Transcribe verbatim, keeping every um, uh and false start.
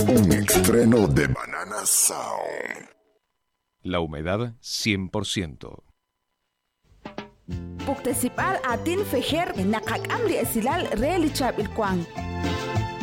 Un estreno de Banana Sound. La humedad cien por ciento. Puktesipal atin fejer nakak amli esilal reali chap il kwang.